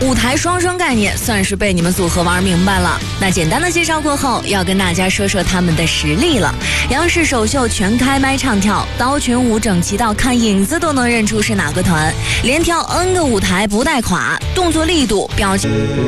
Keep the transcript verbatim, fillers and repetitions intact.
舞台双双概念算是被你们组合玩明白了。那简单的介绍过后，要跟大家说说他们的实力了。央视首秀全开麦唱跳，刀群舞整齐到看影子都能认出是哪个团，连跳 N 个舞台不带垮，动作力度、表情。